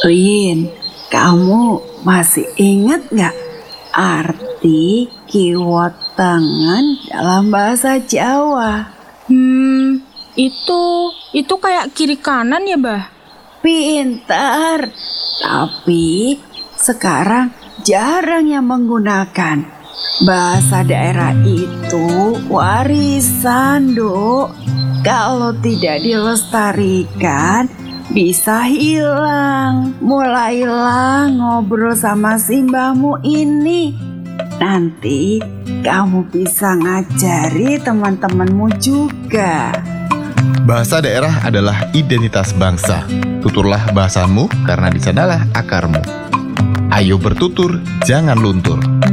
Lin, kamu masih ingat nggak arti kiwotengen dalam bahasa Jawa? Itu kayak kiri kanan ya, Bah? Pintar, tapi sekarang jarang yang menggunakan. Bahasa daerah itu warisan, Dok. Kalau tidak dilestarikan, bisa hilang. Mulailah ngobrol sama simbahmu ini. Nanti kamu bisa ngajari teman-temanmu juga. Bahasa daerah adalah identitas bangsa. Tuturlah bahasamu karena di sanalah akarmu. Ayo bertutur, jangan luntur.